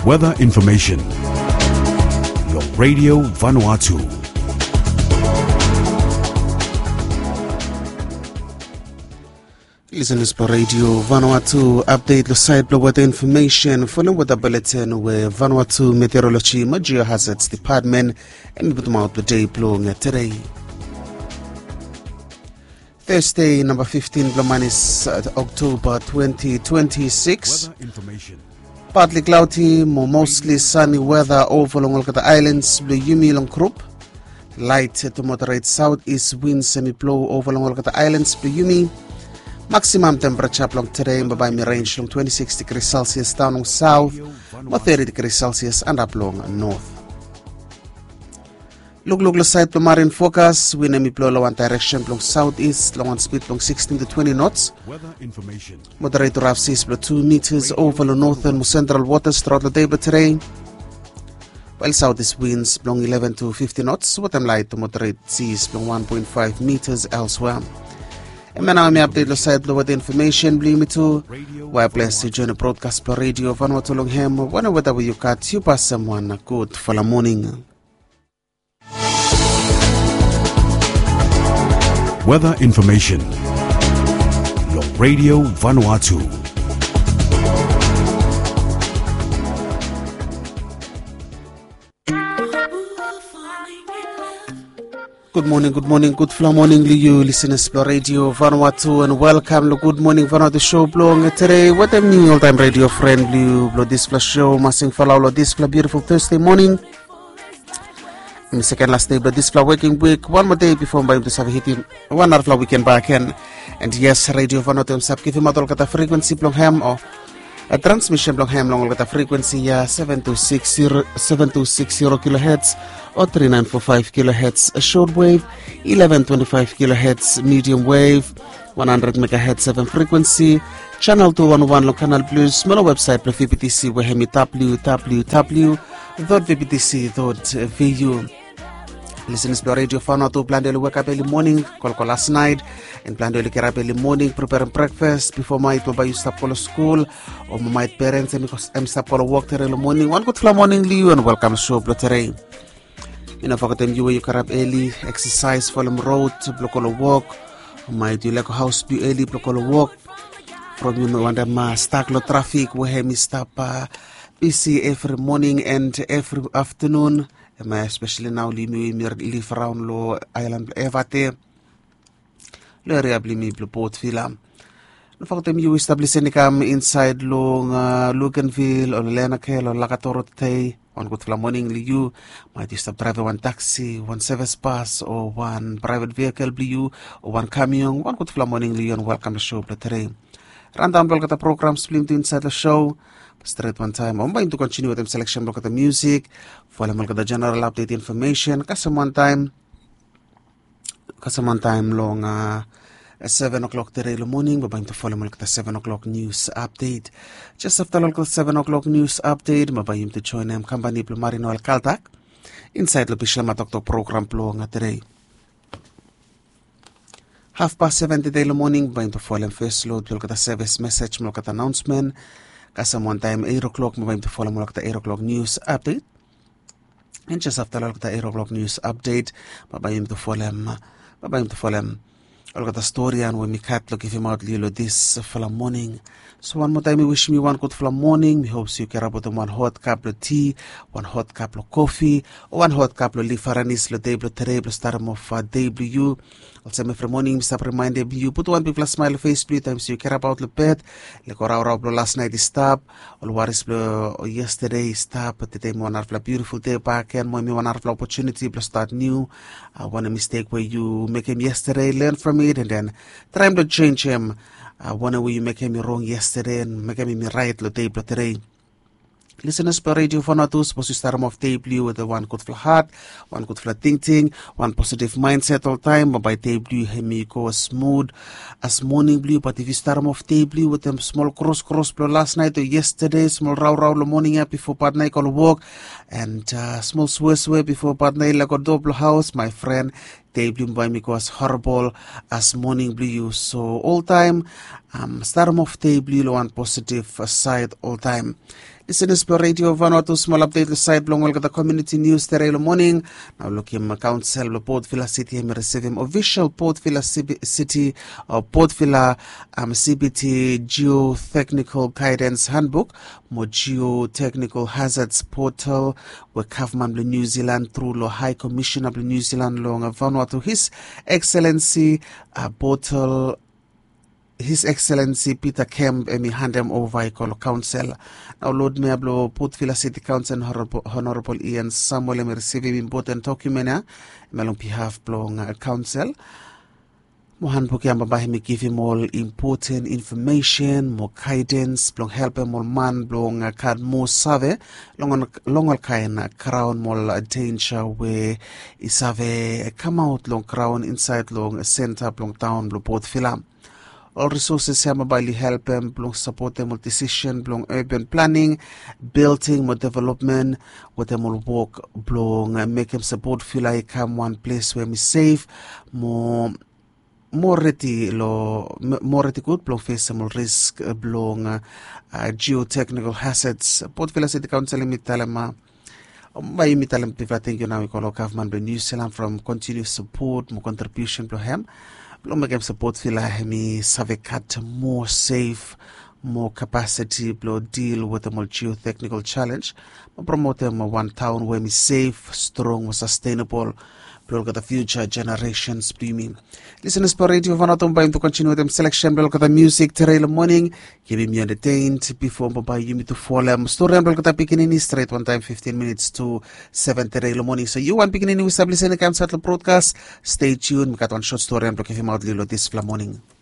Weather information. Your Radio Vanuatu. Listeners for Radio Vanuatu update the site blow weather information following weather bulletin with Vanuatu Meteorology Geohazards Department and with out the day blowing today. Thursday, number 15, Blamanis, October 2026. Weather information. Partly cloudy, mostly sunny weather over along the islands, Blue Yumi long Krupp. Light to moderate southeast winds semi-blow over along the islands, Blue Yumi. Maximum temperature along today, Mbabai range along 26 degrees Celsius down on south, or 30 degrees Celsius and up along north. Look the side to marine focus, wind may blow along one direction along southeast, along one speed along 16 to 20 knots. Weather information. Moderate to rough seas below 2 meters over the northern and central waters throughout the day but today. While southeast winds blowing 11 to 50 knots, with them light to moderate seas blowing 1.5 meters elsewhere. And now I update the side with the information, believe me too. Why bless to join the broadcast per radio Vanuatu long hem, whenever you cut, you pass someone good for the morning. Weather information. Your Radio Vanuatu. Good morning, good flow morning, you listeners to Radio Vanuatu, and welcome to Good Morning Vanuatu show blowing today. What a new all-time radio friend, Blue Display show, Masing Falao Display, beautiful Thursday morning. And second last day, but this working week, one more day before I'm to have hitting 1 hour weekend back and yes, Radio Vanuatu himself give him a dollar frequency blong ham or a transmission blong ham long at frequency 7260 kilohertz or 3945 kilohertz, a short wave 1125 kilohertz, medium wave 100 megahertz 7 frequency, channel 211 long canal plus, small website plus VPTC where hemi www.vptc.vu. Listeners to Radio Vanuatu, plan to wake up early morning, call last night, and plan to get up early morning, preparing breakfast before my you stop for school, or my parents and stop for work early morning. One good morning, Liu, and welcome to show today. You know, for them you get up early, exercise, follow road, block all walk, my do like a house be early, block all walk. From you know, when stuck no traffic, where me stop busy every morning and every afternoon. Especially now, live around Lo Island Evate, Lo area blimi Blue Port Villa. No fact them you establish any come inside long Luganville or Lenacale or Lakatoro today. On good morning, you might stop driver one taxi, one service bus, or one private vehicle, you or one camion. One good morning, you and welcome to the show today. Random block at the program split inside the show. Straight one time, I'm going to continue with them selection block of the music, follow the general update information, one time long 7 o'clock today in the morning, we're going to follow the 7 o'clock news update. Just after the 7 o'clock news update, we're going to join them company Marino Alcaltac inside the Bishlamatok program blowing today. 7:30 today in the morning, we're going to follow first load, look at the service message, look at the announcement. One time 8 o'clock, we're going to follow the 8 o'clock news update. And just after the 8 o'clock news update, we're going to follow all the story and when we cut look if him out Lilo this for the morning. So one more time we wish me one good for the morning. We hope you care about one hot cup of tea, one hot cup of coffee, or one hot cup of lifaranis lo table terrible start of debut. Also every morning Mr. Remind you put one people smile face blue times you care about the bed. Like or last night is stop, or what is yesterday stop, but today one have a beautiful day back and when we one have opportunity to start new. One mistake where you make him yesterday, learn from it and then try to change him. One way you make him wrong yesterday and make him right today. Listeners per Radio Vanuatu supposed to start off debut with the one good for heart, one good for thinking, one positive mindset all time. But by debut, he go smooth as morning blue. But if you start off debut with them small cross blue last night or yesterday, small row the morning up before bad night on walk, and small swear before bad night like a double house, my friend, debut by me as horrible as morning blue. So all time, start off debut lo one positive side all time. Listen to Radio Vanuatu, small update the side long the community news today morning. Now look him council Port Vila City him receive him official Port Vila City or Port Vila CBT geotechnical guidance handbook, more geotechnical hazards portal where government of New Zealand through the High Commissioner of New Zealand long Vanuatu His Excellency portal. His Excellency Peter Kemp emi hand him over ikolo council. Now Lord Mayor Port Vila City Council Honorable Ian Samuel emi receive important document on behalf of council. Mohan book yamba bahimi give him all important information, more guidance, blong help him all man blong card more save long kain crown more danger where isave come out long crown inside long center blong town blong Port Vila. All resources here mobile help them, blong support them with decision, blong urban planning, building, more development, with them all work, blong make them support feel like come one place where me safe, more ready good, blong face some risk, blong geotechnical hazards. Port Vila City Council mitalema. By mitalem thank you now we call government of New Zealand from continuous support, more contribution to him. Blow support fila hemi savekat more safe, more capacity, blow deal with the more geotechnical challenge. Promote them one town where me safe, strong, sustainable. Blow the future generations. Do you mean? Listen to Radio Vanuatu by to continue with them selection. Blow the music today in the morning. Keep me entertained before by you to follow. Story and blow the beginning straight one time 15 minutes to 7 today in the morning. So you want beginning with establishing the campsite broadcast. Stay tuned. We got one short story and blow him out little this morning.